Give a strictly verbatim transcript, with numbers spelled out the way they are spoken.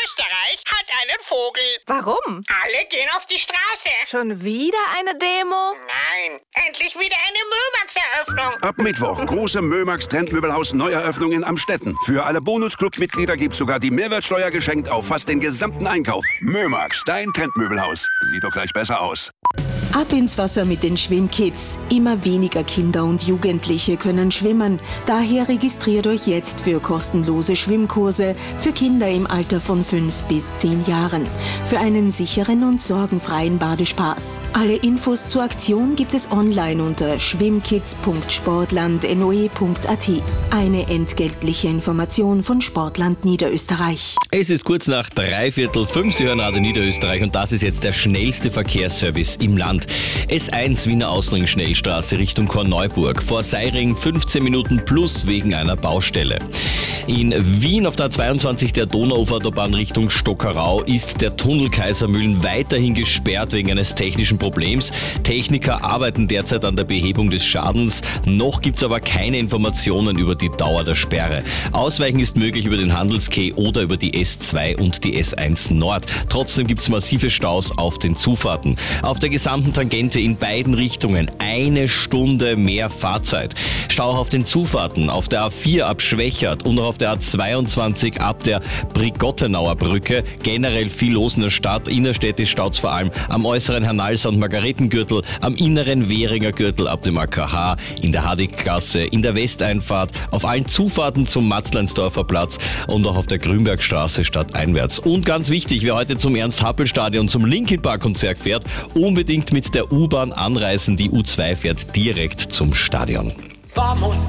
Niederösterreich hat einen Vogel. Warum? Alle gehen auf die Straße. Schon wieder eine Demo? Nein, endlich wieder eine Mömax-Eröffnung. Ab Mittwoch große Mömax Trendmöbelhaus Neueröffnung in Amstetten. Für alle Bonus-Club-Mitglieder gibt's sogar die Mehrwertsteuer geschenkt auf fast den gesamten Einkauf. Mömax, dein Trendmöbelhaus. Sieht doch gleich besser aus. Ab ins Wasser mit den Schwimmkids. Immer weniger Kinder und Jugendliche können schwimmen. Daher registriert euch jetzt für kostenlose Schwimmkurse für Kinder im Alter von fünf bis zehn Jahren. Für einen sicheren und sorgenfreien Badespaß. Alle Infos zur Aktion gibt es online unter schwimmkids punkt sportland punkt noe punkt at. Eine entgeltliche Information von Sportland Niederösterreich. Es ist kurz nach dreiviertel fünf, Sie hören Radio Niederösterreich und das ist jetzt der schnellste Verkehrsservice im Land. S eins Wiener Ausring Schnellstraße Richtung Korneuburg. Vor Seiring fünfzehn Minuten plus wegen einer Baustelle. In Wien auf der A zweiundzwanzig der Donauuferautobahn Richtung Stockerau ist der Tunnel Kaisermühlen weiterhin gesperrt wegen eines technischen Problems. Techniker arbeiten derzeit an der Behebung des Schadens. Noch gibt es aber keine Informationen über die Dauer der Sperre. Ausweichen ist möglich über den Handelskeh oder über die S zwei und die S eins Nord. Trotzdem gibt es massive Staus auf den Zufahrten. Auf der gesamten Tangente in beiden Richtungen eine Stunde mehr Fahrzeit. Stau auf den Zufahrten auf der A vier ab Schwächert und auch auf der A zweiundzwanzig ab der Brigottenauer Brücke. Generell viel los in der Stadt. Innerstädtisch staut es vor allem am äußeren Hernalser und Margaretengürtel, am inneren Währinger Gürtel ab dem A K H, in der Hadikgasse, in der Westeinfahrt, auf allen Zufahrten zum Matzleinsdorfer Platz und auch auf der Grünbergstraße stadteinwärts. Und ganz wichtig, wer heute zum Ernst-Happel-Stadion zum Linkin Park-Konzert fährt, unbedingt mit der U-Bahn anreisen. Die U zwei fährt direkt zum Stadion. Vamos.